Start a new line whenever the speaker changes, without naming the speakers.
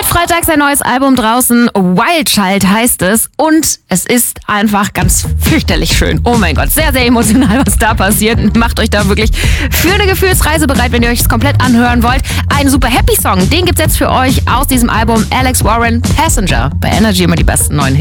Seit Freitag sein neues Album draußen, Wild Child heißt es, und es ist einfach ganz fürchterlich schön. Oh mein Gott, sehr, sehr emotional, was da passiert. Macht euch da wirklich für eine Gefühlsreise bereit, wenn ihr euch es komplett anhören wollt. Ein super Happy Song, den gibt's jetzt für euch aus diesem Album, Alex Warren, Passenger. Bei Energy immer die besten neuen Hits.